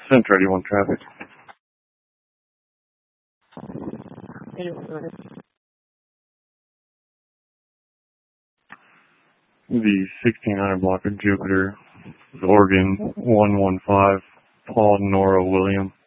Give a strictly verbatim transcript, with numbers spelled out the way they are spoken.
Cent thirty-one traffic. The sixteen hundred block of Jupiter, Oregon, one one five, Paul Nora William.